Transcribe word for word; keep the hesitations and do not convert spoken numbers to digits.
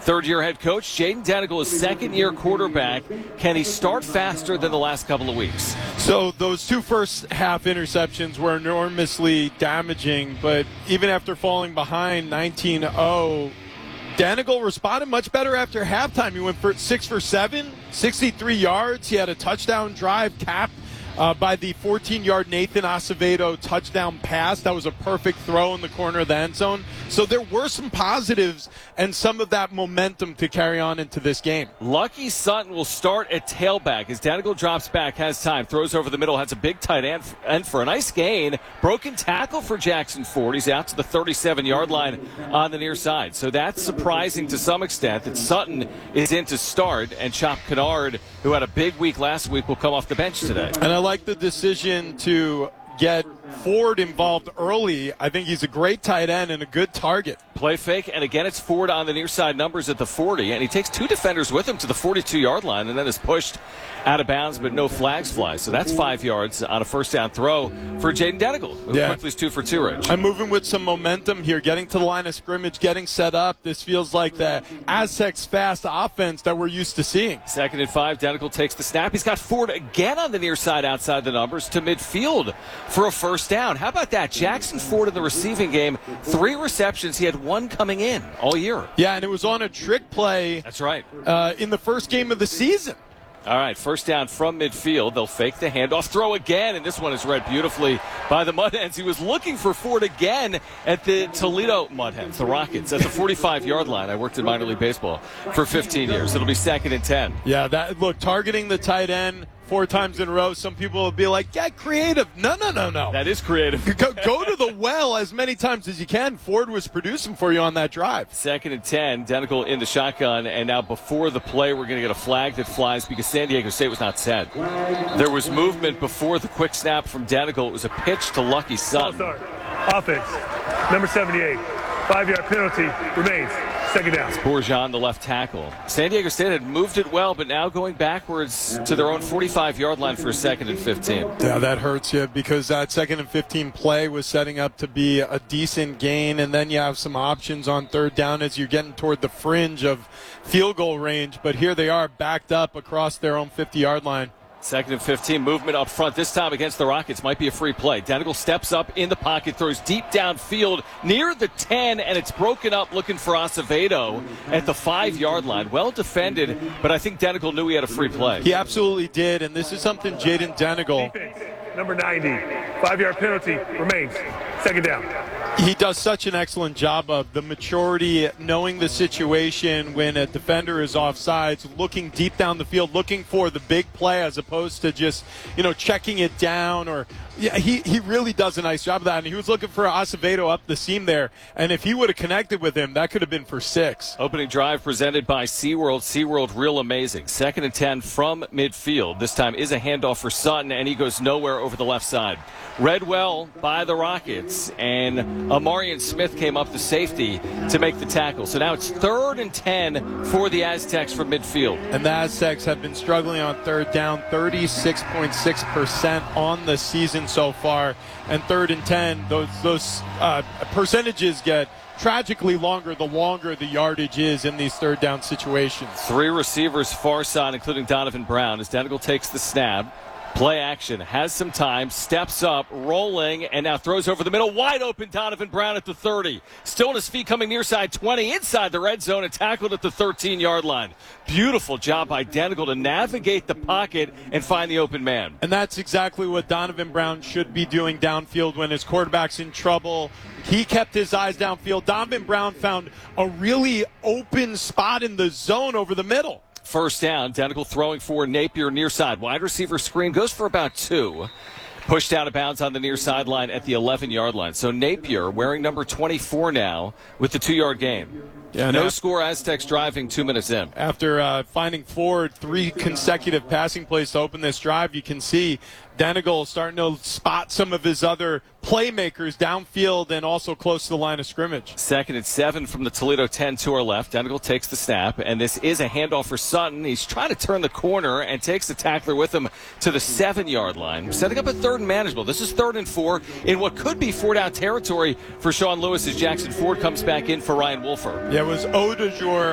Third-year head coach Jayden Denegal is second-year quarterback. Can he start faster than the last couple of weeks? So those two first half interceptions were enormously damaging, but even after falling behind nineteen oh, Denegal responded much better after halftime. He went for six for seven, sixty-three yards. He had a touchdown drive capped uh, by the fourteen-yard Nathan Acevedo touchdown pass. That was a perfect throw in the corner of the end zone. So there were some positives and some of that momentum to carry on into this game. Lucky Sutton will start at tailback as Denegal drops back, has time, throws over the middle, has a big tight end, end for a nice gain. Broken tackle for Jackson Ford. He's out to the thirty-seven-yard line on the near side. So that's surprising to some extent that Sutton is in to start, and Chop Kennard, who had a big week last week, will come off the bench today. And I like the decision to get Ford involved early. I think he's a great tight end and a good target. Play fake, and again it's Ford on the near side numbers at the forty, and he takes two defenders with him to the forty-two-yard line and then is pushed out of bounds, but no flags fly. So that's five yards on a first down throw for Jayden Denegal, who yeah. quickly is two for two, Rich. I'm moving with some momentum here, getting to the line of scrimmage, getting set up. This feels like the Aztecs' fast offense that we're used to seeing. Second and five, Denegal takes the snap. He's got Ford again on the near side outside the numbers to midfield for a first down. How about that? Jackson Ford in the receiving game, three receptions. He had one coming in all year. Yeah, and it was on a trick play. That's right. Uh, in the first game of the season. All right, first down from midfield. They'll fake the handoff, throw again, and this one is read beautifully by the Mud Hens. He was looking for Ford again at the Toledo Mud Hens, the Rockets, at the forty-five-yard line. I worked in minor league baseball for fifteen years. It'll be second and ten. Yeah, that look, targeting the tight end four times in a row, some people will be like, get creative. No, no, no, no. That is creative. go, go to the well as many times as you can. Ford was producing for you on that drive. Second and ten, Denegal in the shotgun, and now before the play, we're going to get a flag that flies because San Diego State was not set. There was movement before the quick snap from Denegal. It was a pitch to Lucky Sutton. Start. Offense, number seventy-eight. Five-yard penalty remains. Second down. Bourgeon, the left tackle. San Diego State had moved it well, but now going backwards to their own forty-five-yard line for a second and fifteen. Yeah, that hurts you because that second and fifteen play was setting up to be a decent gain, and then you have some options on third down as you're getting toward the fringe of field goal range. But here they are backed up across their own fifty-yard line. Second and fifteen, movement up front, this time against the Rockets. Might be a free play. Denegal steps up in the pocket, throws deep downfield near the ten, and it's broken up looking for Acevedo at the five-yard line. Well defended, but I think Denegal knew he had a free play. He absolutely did, and this is something Jayden Denegal. Defense, number ninety. Five-yard penalty remains. Second down. He does such an excellent job of the maturity, knowing the situation when a defender is offsides, looking deep down the field, looking for the big play as opposed to just, you know, checking it down. Or yeah, he, he really does a nice job of that. And he was looking for Acevedo up the seam there. And if he would have connected with him, that could have been for six. Opening drive presented by SeaWorld. SeaWorld, real amazing. Second and ten from midfield. This time is a handoff for Sutton, and he goes nowhere over the left side. Read well by the Rockets, and Amarian Smith came up the safety to make the tackle. So now it's third and ten for the Aztecs from midfield. And the Aztecs have been struggling on third down, thirty-six point six percent on the season so far. And third and ten, those, those uh, percentages get tragically longer the longer the yardage is in these third down situations. Three receivers far side, including Donovan Brown, as Denegal takes the snap. Play action, has some time, steps up, rolling, and now throws over the middle. Wide open Donovan Brown at the thirty. Still on his feet coming near side twenty, inside the red zone, and tackled at the thirteen-yard line. Beautiful job by Denegal to navigate the pocket and find the open man. And that's exactly what Donovan Brown should be doing downfield when his quarterback's in trouble. He kept his eyes downfield. Donovan Brown found a really open spot in the zone over the middle. First down, Denegal throwing for Napier near side. Wide receiver screen goes for about two. Pushed out of bounds on the near sideline at the eleven-yard line. So Napier wearing number twenty-four now with the two-yard gain. Yeah, no now, score, Aztecs driving two minutes in. After uh, finding Ford three consecutive passing plays to open this drive, you can see Denegal starting to spot some of his other playmakers downfield and also close to the line of scrimmage. Second and seven from the Toledo ten to our left. Denegal takes the snap, and this is a handoff for Sutton. He's trying to turn the corner and takes the tackler with him to the seven-yard line, setting up a third and manageable. This is third and four in what could be four-down territory for Sean Lewis as Jackson Ford comes back in for Ryan Wolfer. Yeah, it was Eau de jour